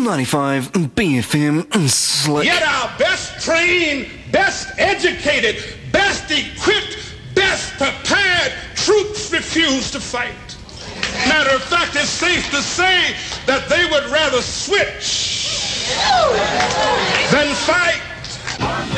95 BFM. Yet our best trained, best educated, best equipped, best prepared troops refuse to fight. Matter of fact, it's safe to say that they would rather switch than fight.